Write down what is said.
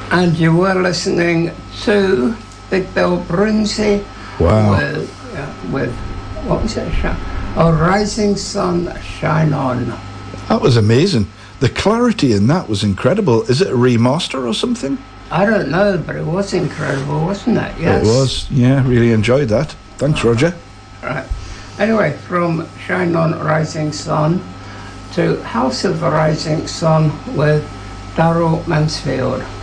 And you were listening to Big Bill Broonzy. Wow. With what was it? Oh, Rising Sun, Shine On. That was amazing. The clarity in that was incredible. Is it a remaster or something? I don't know, but it was incredible, wasn't it? Yes. It was, yeah, really enjoyed that. Thanks, Roger. Right. Anyway, from Shine On, Rising Sun to House of the Rising Sun with Darryl Mansfield.